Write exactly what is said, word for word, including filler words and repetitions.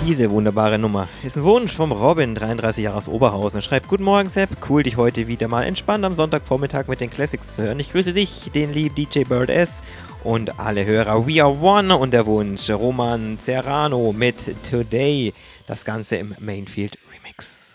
Diese wunderbare Nummer ist ein Wunsch vom Robin, dreiunddreißig Jahre aus Oberhausen. Er schreibt: Guten Morgen, Sepp. Cool, dich heute wieder mal entspannt am Sonntagvormittag mit den Classics zu hören. Ich grüße dich, den lieben D J Bird S. und alle Hörer. We are one. Und der Wunsch Roman Serrano mit Today. Das Ganze im Mainfield Remix.